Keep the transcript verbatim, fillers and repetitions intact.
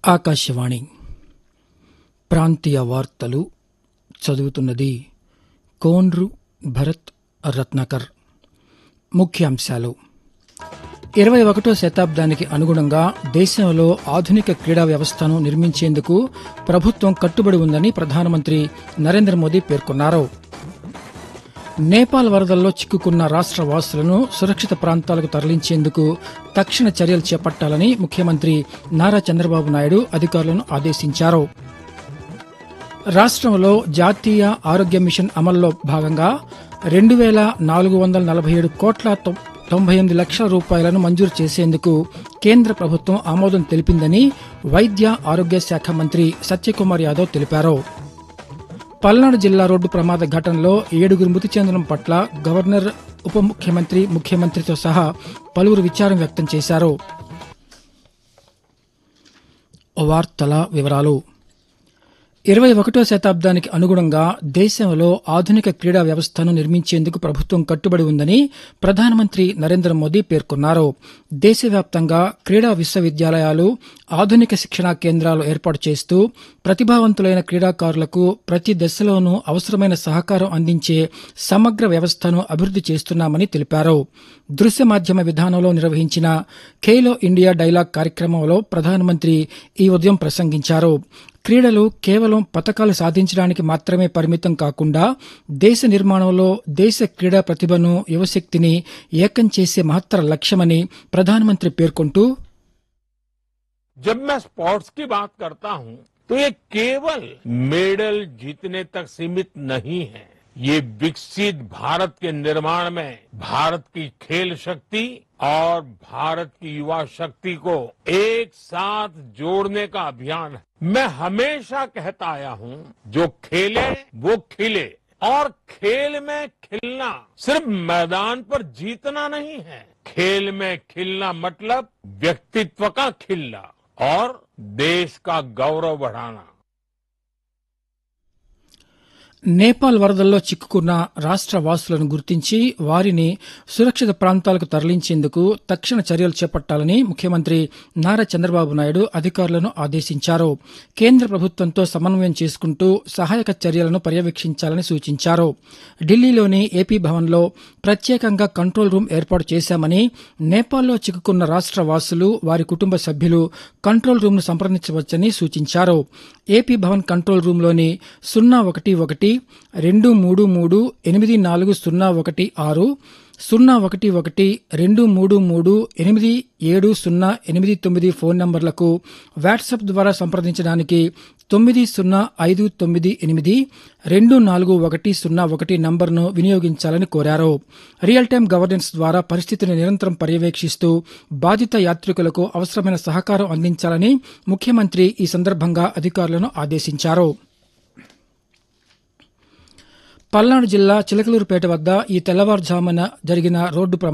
ఆకాశవాణి ప్రాంతీయ వార్తలు చదువుతున్నది కోన్రు భరత్ రత్నాకర్. ముఖ్యాంశాలు: ఇరవై ఒకటో శతాబ్దానికి అనుగుణంగా దేశంలో ఆధునిక క్రీడా వ్యవస్థను నిర్మించేందుకు ప్రభుత్వం కట్టుబడి ఉందని ప్రధానమంత్రి నరేంద్ర మోదీ పేర్కొన్నారు. నేపాల్ వరదల్లో చిక్కుకున్న రాష్ట వాసులను సురక్షిత ప్రాంతాలకు తరలించేందుకు తక్షణ చర్యలు చేపట్టాలని ముఖ్యమంత్రి నారా చంద్రబాబు నాయుడు అధికారులను ఆదేశించారు. రాష్టంలో జాతీయ ఆరోగ్య మిషన్ అమల్లో భాగంగా రెండు వేల నాలుగు వందల నలభై ఏడు కోట్ల తొంభై ఎనిమిది లక్షల రూపాయలను మంజూరు చేసేందుకు కేంద్ర ప్రభుత్వం ఆమోదం తెలిపిందని వైద్య ఆరోగ్య శాఖ మంత్రి సత్యకుమార్ యాదవ్ తెలిపారు. పల్నాడు జిల్లా రోడ్డు ప్రమాద ఘటనలో ఏడుగురు మృతి చెందడం పట్ల గవర్నర్, ఉప ముఖ్యమంత్రి, ముఖ్యమంత్రితో సహా పలువురు విచారం వ్యక్తం చేశారు. వార్తల వివరాలు: ఇరవై ఒకటో శతాబ్దానికి అనుగుణంగా దేశంలో ఆధునిక క్రీడా వ్యవస్థను నిర్మించేందుకు ప్రభుత్వం కట్టుబడి ఉందని ప్రధానమంత్రి నరేంద్ర మోదీ పేర్కొన్నారు. దేశవ్యాప్తంగా క్రీడా విశ్వవిద్యాలయాలు, ఆధునిక శిక్షణా కేంద్రాలు ఏర్పాటు చేస్తూ ప్రతిభావంతులైన క్రీడాకారులకు ప్రతి దశలోనూ అవసరమైన సహకారం అందించే సమగ్ర వ్యవస్థను అభివృద్ది చేస్తున్నామని తెలిపారు. దృశ్య మాధ్యమ విధానంలో నిర్వహించిన ఖేలో ఇండియా డైలాగ్ కార్యక్రమంలో ప్రధానమంత్రి ఈ ఉదయం ప్రసంగించారు. క్రీడలు కేవలం పతకాలు సాధించడానికి మాత్రమే పరిమితం కాకుండా దేశ నిర్మాణంలో దేశ క్రీడా ప్రతిభను, యువశక్తిని ఏకం చేసే మహత్తర లక్ష్యమని ప్రధానమంత్రి పేర్కొంటూ, जब मैं स्पोर्ट्स की बात करता हूं तो ये केवल मेडल जीतने तक सीमित नहीं है. ये विकसित भारत के निर्माण में भारत की खेल शक्ति और भारत की युवा शक्ति को एक साथ जोड़ने का अभियान है. मैं हमेशा कहता आया हूं, जो खेले वो खिले. और खेल में खिलना सिर्फ मैदान पर जीतना नहीं है. खेल में खिलना मतलब व्यक्तित्व का खिलना और देश का गौरव बढ़ाना. నేపాల్ వరదల్లో చిక్కుకున్న రాష్ట వాసులను గుర్తించి వారిని సురక్షిత ప్రాంతాలకు తరలించేందుకు తక్షణ చర్యలు చేపట్టాలని ముఖ్యమంత్రి నారా చంద్రబాబు నాయుడు అధికారులను ఆదేశించారు. కేంద్ర ప్రభుత్వంతో సమన్వయం చేసుకుంటూ సహాయక చర్యలను పర్యవేక్షించాలని సూచించారు. ఢిల్లీలోని ఏపీ భవన్లో ప్రత్యేకంగా కంట్రోల్ రూమ్ ఏర్పాటు చేశామని, నేపాల్లో చిక్కుకున్న రాష్ట వాసులు, వారి కుటుంబ సభ్యులు కంట్రోల్ రూమ్ను సంప్రదించవచ్చని సూచించారు. ఏపీ భవన్ కంట్రోల్ రూంలోని సున్నా ఒకటి ఒకటి రెండు మూడు మూడు ఎనిమిది నాలుగు సున్నా ఒకటి ఆరు, సున్నా ఒకటి ఒకటి రెండు మూడు మూడు ఎనిమిది ఏడు సున్నా ఎనిమిది తొమ్మిది ఫోన్ నంబర్లకు వాట్సాప్ ద్వారా సంప్రదించడానికి తొమ్మిది సున్నా ఐదు తొమ్మిది ఎనిమిది రెండు నాలుగు ఒకటి సున్నా ఒకటి నంబర్ను వినియోగించాలని కోరారు. రియల్ టైం గవర్నెన్స్ ద్వారా పరిస్థితిని నిరంతరం పర్యవేక్షిస్తూ బాధిత యాత్రికులకు అవసరమైన సహకారం అందించాలని ముఖ్యమంత్రి ఈ సందర్భంగా అధికారులను ఆదేశించారు. పల్నాడు జిల్లా చిలకలూరుపేట వద్ద ఈ తెల్లవారుజామున జరిగిన రోడ్డు